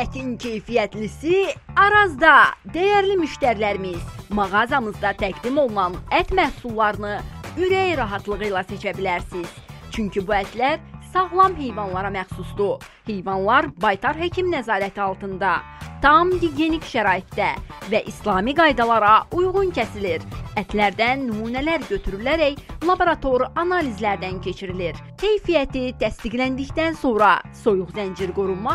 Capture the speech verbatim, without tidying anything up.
Ətin keyfiyyətlisi Arazda. Dəyərli müştərilərimiz, mağazamızda təqdim olunan ət məhsullarını ürək rahatlığı ilə seçə bilərsiniz. Çünki bu ətlər sağlam heyvanlara məxsusdur. Heyvanlar baytar həkim nəzarəti altında, tam gigiyenik şəraitdə və İslami qaydalara uyğun kəsilir. Ətlərdən nümunələr götürülərək laborator analizlərdən keçirilir. Keyfiyyəti təsdiqləndikdən sonra soyuq zəncir qorunma